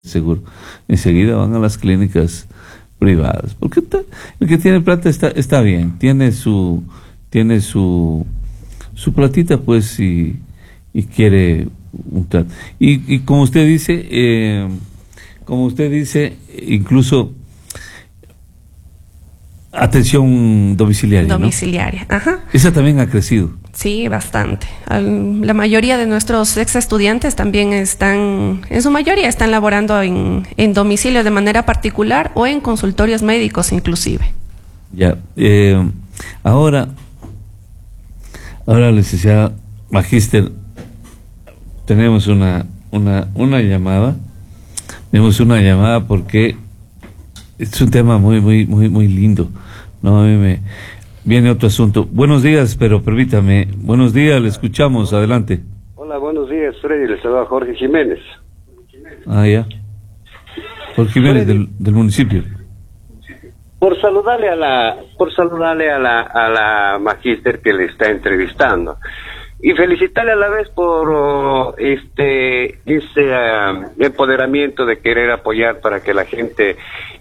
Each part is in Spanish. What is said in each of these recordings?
seguro. Enseguida van a las clínicas privadas. Porque el que tiene plata está bien, tiene su platita, pues, y quiere un trato. Y como usted dice, incluso atención domiciliaria, domiciliaria, ¿no? Ajá. Esa también ha crecido. Sí, bastante. La mayoría de nuestros ex estudiantes también en su mayoría están laborando en domicilio de manera particular o en consultorios médicos inclusive. Ya. Ahora, licenciada Magíster, tenemos una llamada. Tenemos una llamada porque es un tema muy lindo. No, a mí viene otro asunto. Buenos días, pero permítame. Buenos días, le escuchamos. Adelante. Hola, buenos días, Freddy. Le saluda Jorge Jiménez. Ah, ya. Jorge Jiménez del municipio. Por saludarle a la magíster que le está entrevistando y felicitarle a la vez por ese empoderamiento de querer apoyar para que la gente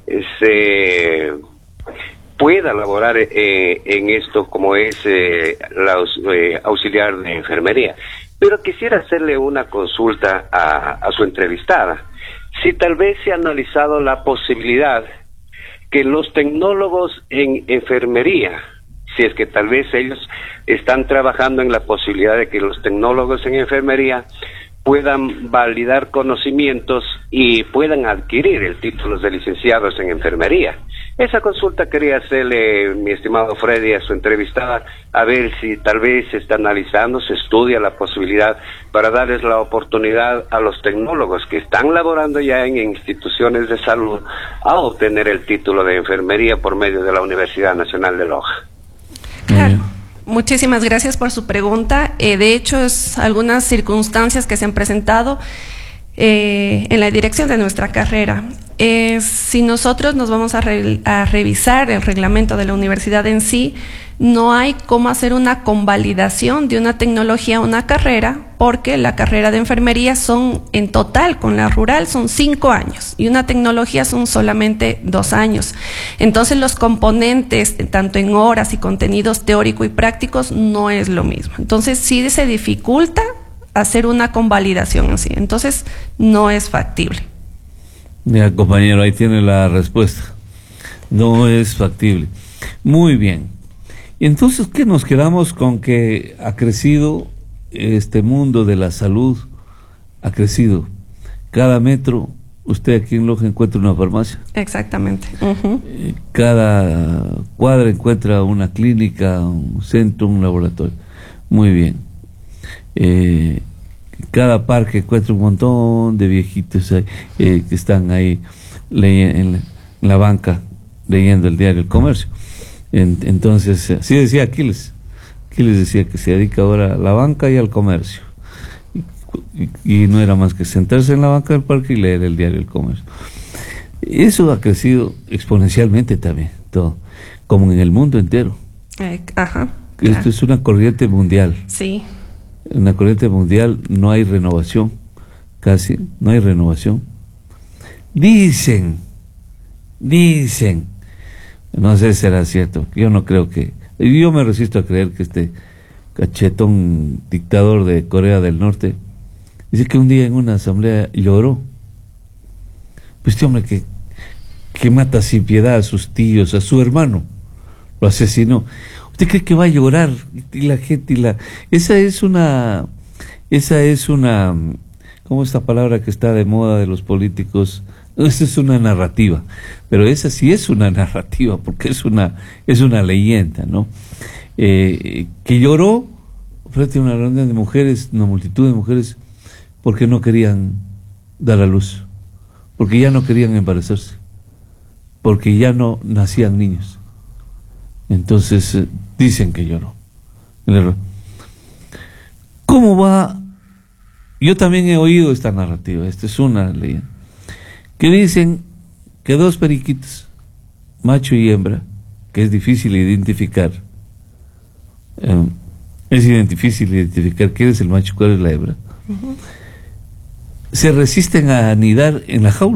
se pueda laborar en esto como es la auxiliar de enfermería. Pero quisiera hacerle una consulta a su entrevistada. Si tal vez se ha analizado la posibilidad que los tecnólogos en enfermería, si es que tal vez ellos están trabajando en la posibilidad de que los tecnólogos en enfermería puedan validar conocimientos y puedan adquirir el título de licenciados en enfermería. Esa consulta quería hacerle, mi estimado Freddy, a su entrevistada, a ver si tal vez se está analizando, se estudia la posibilidad para darles la oportunidad a los tecnólogos que están laborando ya en instituciones de salud a obtener el título de enfermería por medio de la Universidad Nacional de Loja. Claro. Muchísimas gracias por su pregunta. De hecho, algunas circunstancias que se han presentado en la dirección de nuestra carrera. Si nosotros nos vamos a revisar el reglamento de la universidad en sí, no hay cómo hacer una convalidación de una tecnología a una carrera, porque la carrera de enfermería son en total, con la rural, son 5 años y una tecnología son solamente 2 años. Entonces los componentes, tanto en horas y contenidos teórico y prácticos, no es lo mismo. Entonces sí se dificulta hacer una convalidación así. Entonces no es factible. Ya, compañero, ahí tiene la respuesta. No es factible. Muy bien. Y entonces, ¿qué nos quedamos con que ha crecido este mundo de la salud? Ha crecido. Cada metro, usted aquí en Loja encuentra una farmacia. Exactamente. Cada cuadra encuentra una clínica, un centro, un laboratorio. Muy bien. Cada parque encuentra un montón de viejitos que están ahí en la banca leyendo el diario El Comercio. Entonces, así decía Aquiles decía que se dedica ahora a la banca y al comercio, y no era más que sentarse en la banca del parque y leer el diario El Comercio. Eso ha crecido exponencialmente también, todo, como en el mundo entero. Ajá. Esto es una corriente mundial. Sí. Una corriente mundial, no hay renovación, casi no hay renovación. Dicen, no sé si será cierto, yo no creo yo me resisto a creer que este cachetón dictador de Corea del Norte dice que un día en una asamblea lloró. Pues este hombre que mata sin piedad a sus tíos, a su hermano, lo asesinó. ¿Usted cree que va a llorar? Y la gente, esa es una, ¿cómo esta palabra que está de moda de los políticos? Esa es una narrativa, pero esa sí es una narrativa, porque es una leyenda, ¿no? Que lloró frente a una reunión de mujeres, una multitud de mujeres, porque no querían dar a luz, porque ya no querían embarazarse, porque ya no nacían niños. Entonces dicen que lloró. ¿Cómo va? Yo también he oído esta narrativa, esta es una leyenda, que dicen que 2 periquitos, macho y hembra, que es difícil identificar, difícil identificar quién es el macho y cuál es la hembra, se resisten a anidar en la jaula.